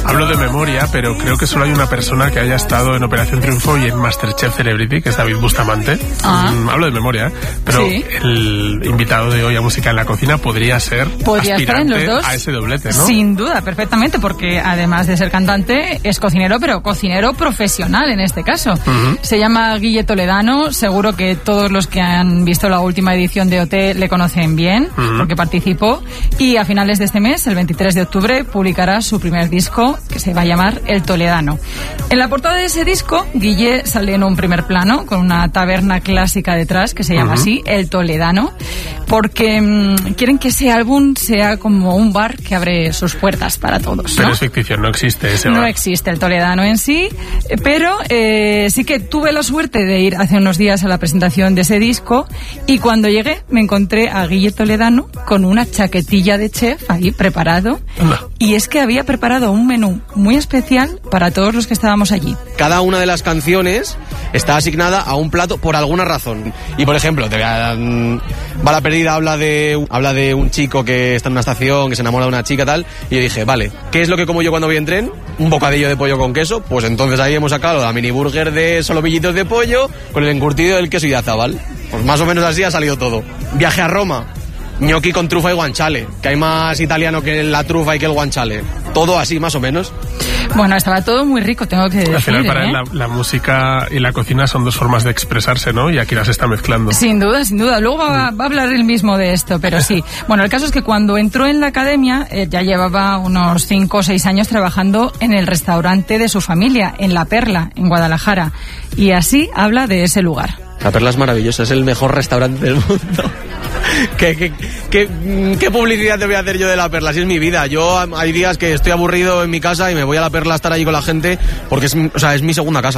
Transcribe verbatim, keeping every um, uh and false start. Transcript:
Hablo de memoria, pero creo que solo hay una persona que haya estado en Operación Triunfo y en Masterchef Celebrity, que es David Bustamante. Ah. Mm, hablo de memoria, ¿eh? Pero sí. El invitado de hoy a Música en la Cocina podría ser podría aspirante estar en los dos, a ese doblete, ¿no? Sin duda, perfectamente, porque además de ser cantante, es cocinero, pero cocinero profesional en este caso. Uh-huh. Se llama Guille Toledano, seguro que todos los que han visto la última edición de O T le conocen bien, uh-huh. porque participó, y a finales de este mes, el veintitrés de octubre, publicará su primer disco, que se va a llamar El Toledano. En la portada de ese disco, Guille sale en un primer plano, con una taberna clásica detrás, que se llama uh-huh. así, El Toledano, porque mmm, quieren que ese álbum sea como un bar que abre sus puertas para todos, ¿no? Pero es ficción, no existe ese bar. No existe El Toledano en sí, pero eh, sí que tuve la suerte de ir hace unos días a la presentación de ese disco, y cuando llegué me encontré a Guille Toledano con una chaquetilla de chef ahí preparado, no. y es que había preparado un menú muy especial para todos los que estábamos allí. Cada una de las canciones está asignada a un plato por alguna razón. Y por ejemplo, te voy a, um, Bala Perdida habla de habla de un chico que está en una estación, que se enamora de una chica tal, y yo dije, vale, ¿qué es lo que como yo cuando voy en tren? Un bocadillo de pollo con queso. Pues entonces ahí hemos sacado la mini burger de solomillitos de pollo con el encurtido del queso y de azabal. Pues más o menos así ha salido todo. Viaje a Roma, gnocchi con trufa y guanciale, que hay más italiano que la trufa y que el guanciale. Todo así, más o menos. Bueno, estaba todo muy rico, tengo que decir. Al final, para ¿eh? él, la, la música y la cocina son dos formas de expresarse, ¿no? Y aquí las está mezclando. Sin duda, sin duda. Luego va, va a hablar él mismo de esto, pero sí. Bueno, el caso es que cuando entró en la academia, eh, ya llevaba unos cinco o seis años trabajando en el restaurante de su familia, en La Perla, en Guadalajara. Y así habla de ese lugar. La Perla es maravillosa, es el mejor restaurante del mundo. ¿Qué, qué, qué, ¿Qué publicidad te voy a hacer yo de La Perla? Si es mi vida. Yo hay días que estoy aburrido en mi casa y me voy a La Perla a estar allí con la gente porque es, o sea, es mi segunda casa.